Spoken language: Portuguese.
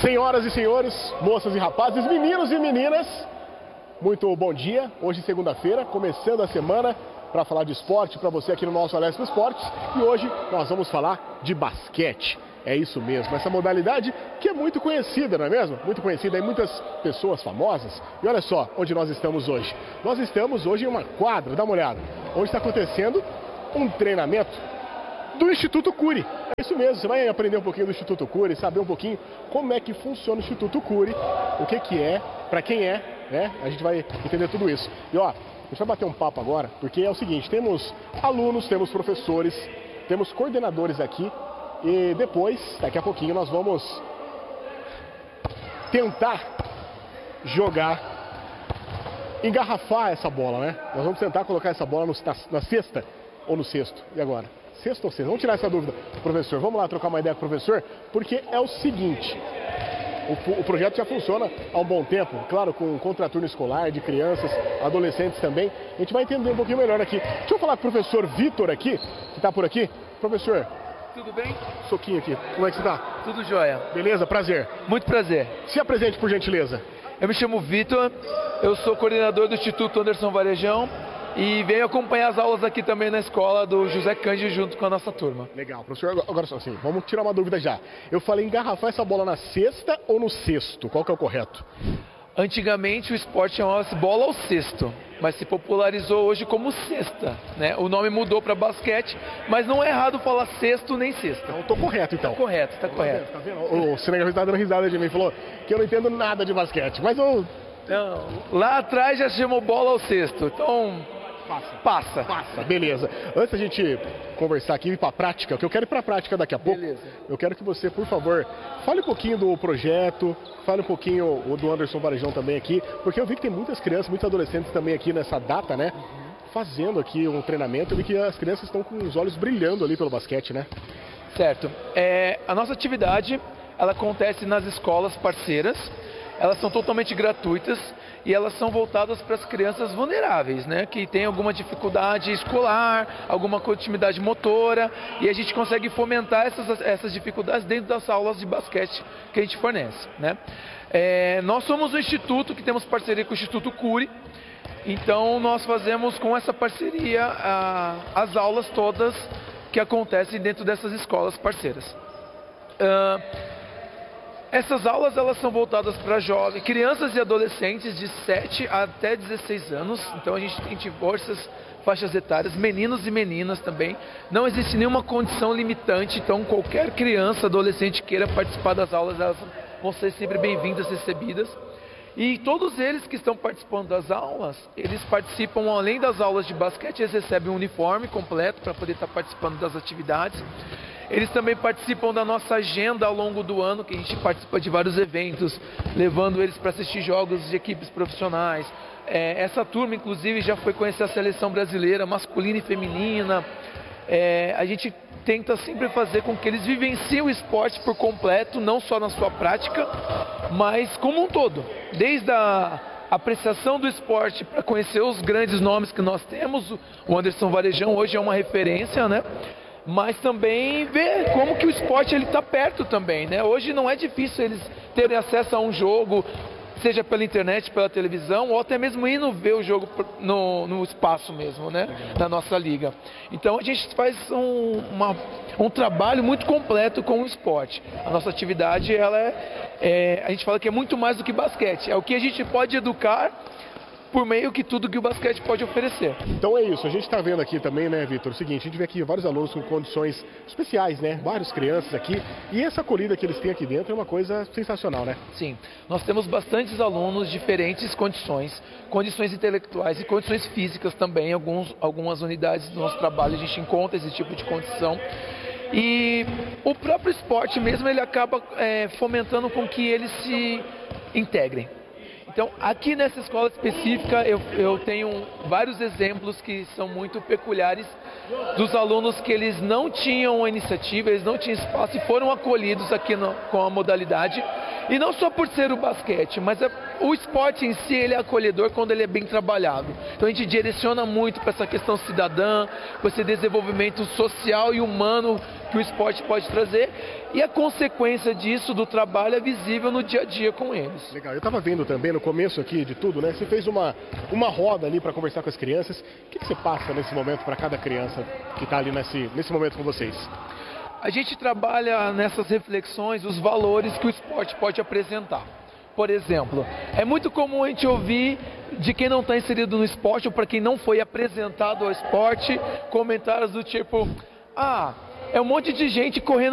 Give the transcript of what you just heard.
Senhoras e senhores, moças e rapazes, meninos e meninas, muito bom dia. Hoje, segunda-feira, começando a semana para falar de esporte para você aqui no nosso Alesp Esportes. E hoje nós vamos falar de basquete. É isso mesmo, essa modalidade que é muito conhecida, não é mesmo? Muito conhecida, tem muitas pessoas famosas. E olha só onde nós estamos hoje. Nós estamos hoje em uma quadra, dá uma olhada, onde está acontecendo um treinamento do Instituto Cury. É isso mesmo, você vai aprender um pouquinho do Instituto Cury, saber um pouquinho como é que funciona o Instituto Cury, o que é, para quem é, né? A gente vai entender tudo isso. E ó, a gente vai bater um papo agora, porque é o seguinte, temos alunos, temos professores, temos coordenadores aqui, e depois, daqui a pouquinho, nós vamos tentar jogar, engarrafar essa bola, né? Nós vamos tentar colocar essa bola na cesta ou no cesto. E agora? Sexta ou sexta? Vamos tirar essa dúvida, professor. Vamos lá trocar uma ideia com o professor, porque é o seguinte, o projeto já funciona há um bom tempo, claro, com contraturno escolar, de crianças, adolescentes também. A gente vai entender um pouquinho melhor aqui. Deixa eu falar com o professor Vitor aqui, que está por aqui. Professor. Tudo bem? Soquinho aqui. Como é que você está? Tudo jóia. Beleza, prazer. Muito prazer. Se apresente, por gentileza. Eu me chamo Vitor, eu sou coordenador do Instituto Anderson Varejão e venho acompanhar as aulas aqui também na escola do José Cândido junto com a nossa turma. Legal, professor. Agora só assim, vamos tirar uma dúvida já. Eu falei engarrafar essa bola na cesta ou no cesto? Qual que é o correto? Antigamente o esporte chamava-se bola ao cesto, mas se popularizou hoje como cesta, né? O nome mudou para basquete, mas não é errado falar cesto nem cesta. Então, eu tô correto então. Tá correto, tá correto. Tá vendo? O Senegal está dando risada de mim, falou que eu não entendo nada de basquete, mas eu... Não, lá atrás já se chamou bola ao cesto, então... Passa. Beleza. Antes da gente conversar aqui e ir para a prática, que eu quero ir para a prática daqui a pouco. Beleza. Eu quero que você, por favor, fale um pouquinho do projeto, fale um pouquinho do Anderson Varejão também aqui, porque eu vi que tem muitas crianças, muitos adolescentes também aqui nessa data, né? Fazendo aqui um treinamento. Eu vi que as crianças estão com os olhos brilhando ali pelo basquete, né? Certo. A nossa atividade, ela acontece nas escolas parceiras. Elas são totalmente gratuitas e elas são voltadas para as crianças vulneráveis, né? Que tem alguma dificuldade escolar, alguma continuidade motora, e a gente consegue fomentar essas dificuldades dentro das aulas de basquete que a gente fornece, né? Nós somos um instituto que temos parceria com o Instituto Cury, então nós fazemos com essa parceria as aulas todas que acontecem dentro dessas escolas parceiras. Essas aulas elas são voltadas para jovens, crianças e adolescentes de 7 até 16 anos. Então a gente tem diversas faixas etárias, meninos e meninas também. Não existe nenhuma condição limitante, então qualquer criança, adolescente queira participar das aulas, elas vão ser sempre bem-vindas, recebidas. E todos eles que estão participando das aulas, eles participam, além das aulas de basquete, eles recebem um uniforme completo para poder estar participando das atividades. Eles também participam da nossa agenda ao longo do ano, que a gente participa de vários eventos, levando eles para assistir jogos de equipes profissionais. Essa turma, inclusive, já foi conhecer a seleção brasileira, masculina e feminina. A gente tenta sempre fazer com que eles vivenciem o esporte por completo, não só na sua prática, mas como um todo. Desde a apreciação do esporte para conhecer os grandes nomes que nós temos, o Anderson Varejão hoje é uma referência, né? Mas também ver como que o esporte está perto também, né? Hoje não é difícil eles terem acesso a um jogo, seja pela internet, pela televisão, ou até mesmo indo ver o jogo no espaço mesmo, né? Da nossa liga. Então a gente faz um trabalho muito completo com o esporte. A nossa atividade, a gente fala que é muito mais do que basquete. É o que a gente pode educar por meio que tudo que o basquete pode oferecer. Então é isso, a gente está vendo aqui também, né, Vitor, o seguinte, a gente vê aqui vários alunos com condições especiais, né, várias crianças aqui, e essa acolhida que eles têm aqui dentro é uma coisa sensacional, né? Sim, nós temos bastantes alunos, diferentes condições intelectuais e condições físicas também, algumas unidades do nosso trabalho a gente encontra esse tipo de condição. E o próprio esporte mesmo, ele acaba fomentando com que eles se integrem. Então, aqui nessa escola específica, eu tenho vários exemplos que são muito peculiares dos alunos que eles não tinham a iniciativa, eles não tinham espaço e foram acolhidos aqui com a modalidade. E não só por ser o basquete, mas o esporte em si, ele é acolhedor quando ele é bem trabalhado. Então a gente direciona muito para essa questão cidadã, para esse desenvolvimento social e humano que o esporte pode trazer. E a consequência disso, do trabalho, é visível no dia a dia com eles. Legal, eu estava vendo também no começo aqui de tudo, né? Você fez uma roda ali para conversar com as crianças. O que você passa nesse momento para cada criança que está ali nesse momento com vocês? A gente trabalha nessas reflexões os valores que o esporte pode apresentar. Por exemplo, é muito comum a gente ouvir de quem não está inserido no esporte ou para quem não foi apresentado ao esporte, comentários do tipo: é um monte de gente correndo